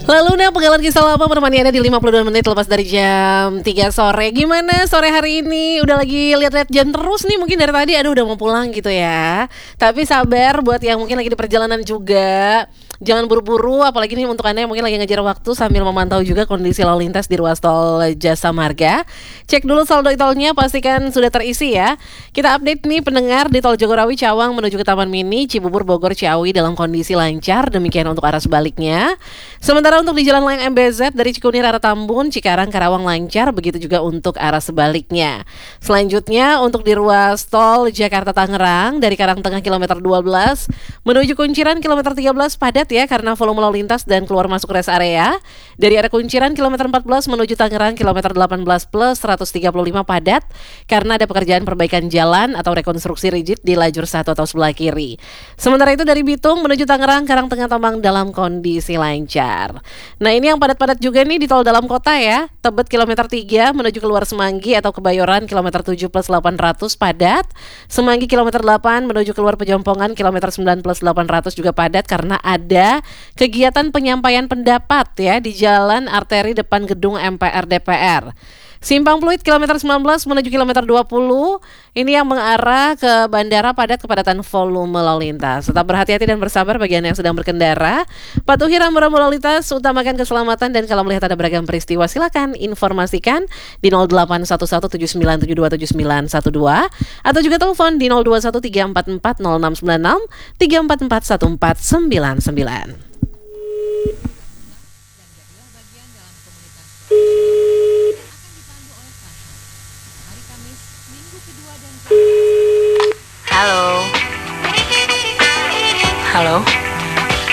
Lalu nih penggalan kisah lama menemani Anda di 52 menit lepas dari jam 3 sore. Gimana sore hari ini? Udah lagi lihat-lihat jam terus nih, mungkin dari tadi aduh udah mau pulang gitu ya. Tapi sabar buat yang mungkin lagi di perjalanan juga. Jangan buru-buru, apalagi nih untuk Anda yang mungkin lagi ngejar waktu sambil memantau juga kondisi lalu lintas di ruas tol Jasa Marga. Cek dulu saldo tolnya, pastikan sudah terisi ya. Kita update nih pendengar di tol Jagorawi Cawang menuju ke Taman Mini, Cibubur, Bogor, Ciawi dalam kondisi lancar. Demikian untuk arah sebaliknya. Sementara untuk di Jalan Layang MBZ dari Cikunir arah Tambun, Cikarang, Karawang lancar. Begitu juga untuk arah sebaliknya. Selanjutnya untuk di ruas tol Jakarta Tangerang dari Karangtengah kilometer 12 menuju Kunciran kilometer 13 padat ya karena volume lalu lintas dan keluar masuk rest area. Dari arah Kunciran kilometer 14 menuju Tangerang kilometer 18 plus 135 padat karena ada pekerjaan perbaikan jalan atau rekonstruksi rigid di lajur 1 atau sebelah kiri. Sementara itu dari Bitung menuju Tangerang, Karangtengah, Tomang dalam kondisi lancar. Nah ini yang padat-padat juga nih di tol dalam kota ya. Tebet kilometer 3 menuju keluar Semanggi atau Kebayoran kilometer 7 plus 800 padat. Semanggi kilometer 8 menuju keluar Pejompongan kilometer 9 plus 800 juga padat karena ada kegiatan penyampaian pendapat ya di jalan arteri depan gedung MPR DPR. Simpang Pluit kilometer 19 menuju kilometer 20 ini yang mengarah ke bandara padat kepadatan volume lalu lintas. Tetap berhati-hati dan bersabar bagi Anda yang sedang berkendara. Patuhi rambu-rambu lalu lintas, utamakan keselamatan dan kalau melihat ada beragam peristiwa silakan informasikan di 081179727912 atau juga telepon di 0213440696 3441499. Halo. Halo.